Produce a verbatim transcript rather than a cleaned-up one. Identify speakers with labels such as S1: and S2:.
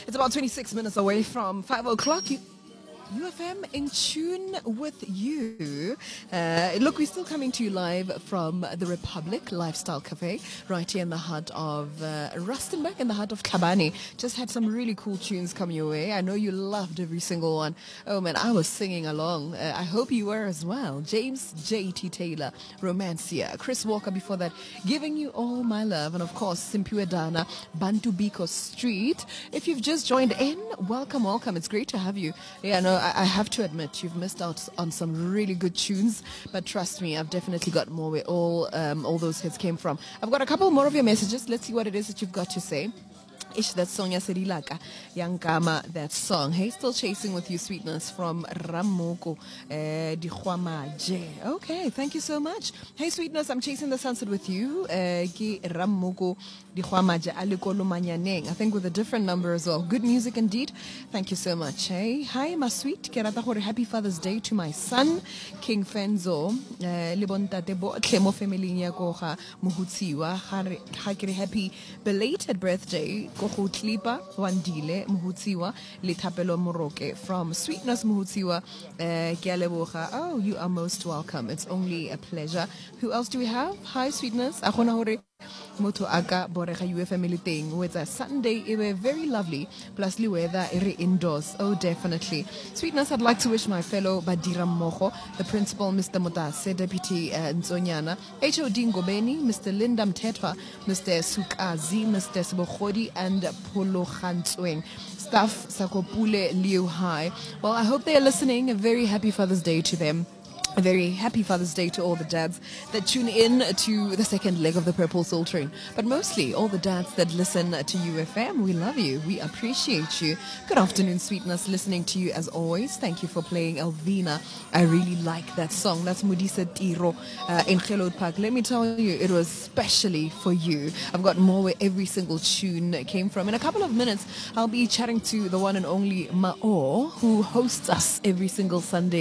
S1: It's about twenty-six minutes away from five o'clock. You U F M in tune with you. Uh, look, we're still coming to you live from the Republic Lifestyle Cafe, right here in the heart of uh, Rustenburg, in the heart of Tlhabane. Just had some really cool tunes come your way. I know you loved every single one. Oh man, I was singing along. Uh, I hope you were as well. James J T Taylor, Romancia. Chris Walker before that, Giving You All My Love. And of course, Simpiwe Dana, Bantu Biko Street. If you've just joined in, welcome, welcome. It's great to have you. Yeah, no, I have to admit, you've missed out on some really good tunes, but trust me, I've definitely got more where all um, all those hits came from. I've got a couple more of your messages. Let's see what it is that you've got to say. Ish, that song Yaserilaka, Yankama, that song. Hey, still chasing with you, sweetness from Ramoko uh, Dikhwamaje. Okay, thank you so much. Hey, sweetness, I'm chasing the sunset with you. Ki Ramoko Dikhwamaje Alikolo Manyaneng. I think with a different number as well. Good music indeed. Thank you so much. Hey, hi, my sweet. Kerata hore, happy Father's Day to my son, King Fenzo. Libonta Debo Klemo family Nyakoha Muhutsiwa. Hakiri happy belated birthday. Koho Tlipa Wandile Muhutsiwa Litapelo Moroke from Sweetness Muhutsiwa Galeboha. Oh, you are most welcome. It's only a pleasure. Who else do we have? Hi, Sweetness. Ahona hore Moto Aga Boreha U F M thing. With a Sunday, it was very lovely. Plus the weather, ere indoors. Oh, definitely. Sweetness, I'd like to wish my fellow Badira Moho, the principal, Mister Mutase, Deputy uh, Nzonyana, H O D Ngobeni, Mister Lindam Tetwa, Mister Sukazi, Mister Sibokhodi, and Polo Khantsweng. Staff Sakopule Liu Hai. Well, I hope they are listening. A very happy Father's Day to them. A very happy Father's Day to all the dads that tune in to the second leg of the Purple Soul Train. But mostly all the dads that listen to U F M. We love you. We appreciate you. Good afternoon, sweetness. Listening to you as always. Thank you for playing Elvina. I really like that song. That's Mudisa Tiro uh, in Gelode Park. Let me tell you, it was specially for you. I've got more where every single tune came from. In a couple of minutes, I'll be chatting to the one and only Ma'o, who hosts us every single Sunday